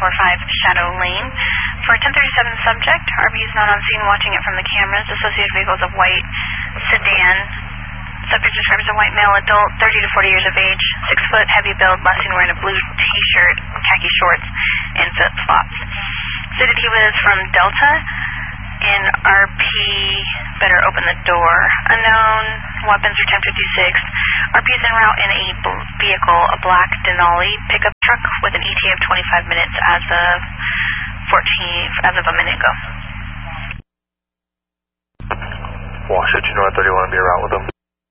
Shadow Lane. For 1037 subject, RV is not on scene watching it from the cameras. Associated vehicles of white sedan. Subject described as a white male adult, 30 to 40 years of age, 6 foot, heavy build, last seen wearing a blue t-shirt, khaki shorts, and flip-flops. Stated he was from Delta, and RP better open the door. Unknown, weapons are 1056. RP is en route in a vehicle, a black Denali pickup truck with an ETA of 25 minutes as of a minute ago. Washington North 31 be around with them.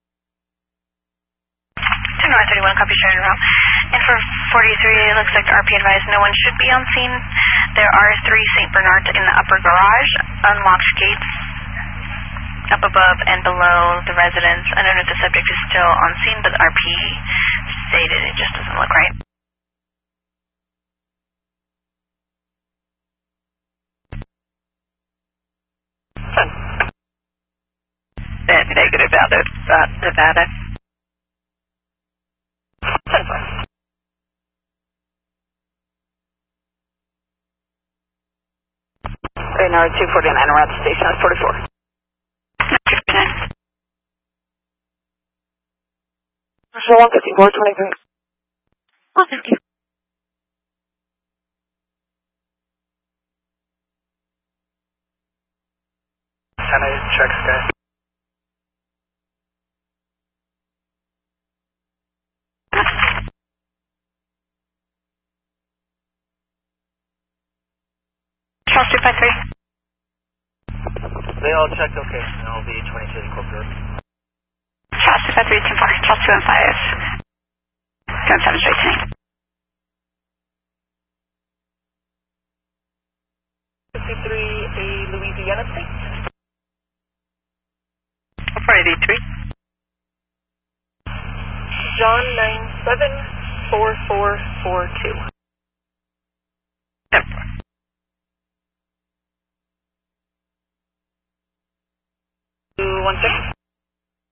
North 31, copy, sharing route. And for 43, it looks like RP advised no one should be on scene. There are 3 St. Bernards in the upper garage, unlocked gates up above and below the residence. I don't know if the subject is still on scene, but RP stated it just doesn't look right. Negative out of Nevada. Bernard 249 around the station, that's 44. 249. So 154, 23. 150. Can I check sky? Charles 253. They all checked okay. I'll be 22 incorporated. Charles 253, 10-4. Charles 215. 217 straight to me. 53, a Louisiana plate. 483. John 974442. 216.